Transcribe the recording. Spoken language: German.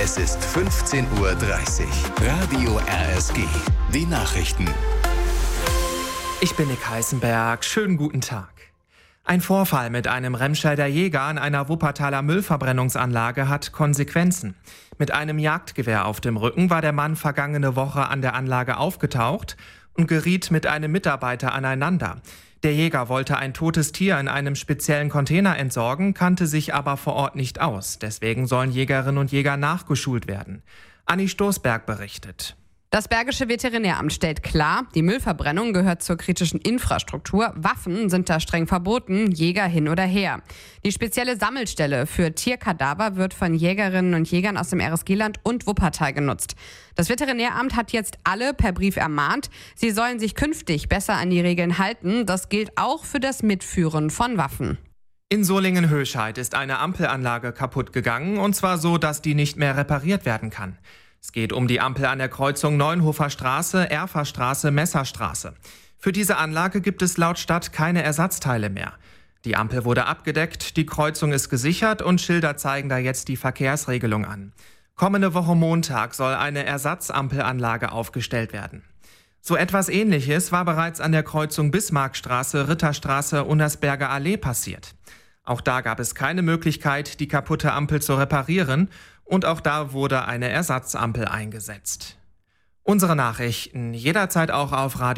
Es ist 15:30 Uhr. Radio RSG. Die Nachrichten. Ich bin Nick Heisenberg. Schönen guten Tag. Ein Vorfall mit einem Remscheider Jäger an einer Wuppertaler Müllverbrennungsanlage hat Konsequenzen. Mit einem Jagdgewehr auf dem Rücken war der Mann vergangene Woche an der Anlage aufgetaucht und geriet mit einem Mitarbeiter aneinander. Der Jäger wollte ein totes Tier in einem speziellen Container entsorgen, kannte sich aber vor Ort nicht aus. Deswegen sollen Jägerinnen und Jäger nachgeschult werden. Anni Stoßberg berichtet. Das Bergische Veterinäramt stellt klar, die Müllverbrennung gehört zur kritischen Infrastruktur. Waffen sind da streng verboten, Jäger hin oder her. Die spezielle Sammelstelle für Tierkadaver wird von Jägerinnen und Jägern aus dem RSG-Land und Wuppertal genutzt. Das Veterinäramt hat jetzt alle per Brief ermahnt, sie sollen sich künftig besser an die Regeln halten. Das gilt auch für das Mitführen von Waffen. In Solingen-Höscheid ist eine Ampelanlage kaputt gegangen, und zwar so, dass die nicht mehr repariert werden kann. Es geht um die Ampel an der Kreuzung Neunhofer Straße, Erferstraße, Messerstraße. Für diese Anlage gibt es laut Stadt keine Ersatzteile mehr. Die Ampel wurde abgedeckt, die Kreuzung ist gesichert und Schilder zeigen da jetzt die Verkehrsregelung an. Kommende Woche Montag soll eine Ersatzampelanlage aufgestellt werden. So etwas Ähnliches war bereits an der Kreuzung Bismarckstraße, Ritterstraße, Unnersberger Allee passiert. Auch da gab es keine Möglichkeit, die kaputte Ampel zu reparieren, und auch da wurde eine Ersatzampel eingesetzt. Unsere Nachrichten jederzeit auch auf Radio